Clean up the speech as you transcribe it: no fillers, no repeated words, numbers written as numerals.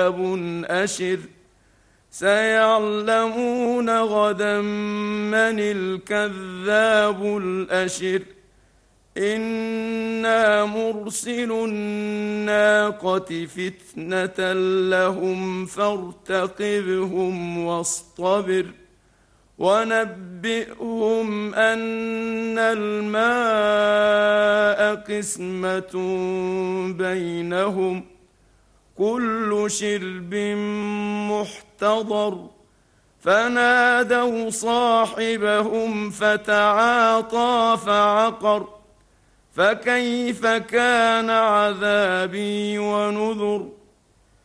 كذاب أشر سيعلمون غدا من الكذاب الأشر إنا مرسل الناقة فتنة لهم فارتقبهم واصطبر ونبئهم أن الماء قسمة بينهم كل شرب محتضر فنادوا صاحبهم فتعاطى فعقر فكيف كان عذابي ونذر